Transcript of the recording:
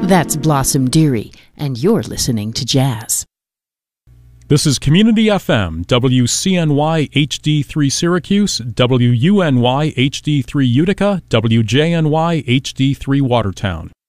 That's Blossom Dearie, and you're listening to Jazz. This is Community FM, WCNY HD3 Syracuse, WUNY HD3 Utica, WJNY HD3 Watertown.